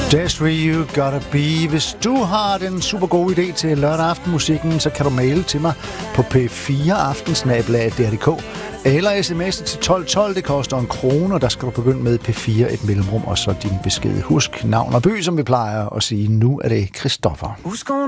That's where you gotta be. Hvis du har den super gode idé til lørdag aftenmusikken, så kan du maile til mig på p4aftensnabelag.dr.dk eller sms'e til 1212. Det koster 1 krone, der skal du begynde med P4 et mellemrum, og så din besked. Husk navn og by, som vi plejer at sige. Nu er det Christoffer.